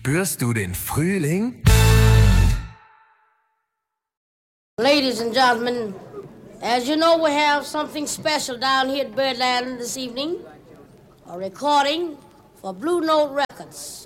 Spürst du den Frühling? Ladies and gentlemen, as you know, we have something special down here at Birdland this evening. A recording for Blue Note Records.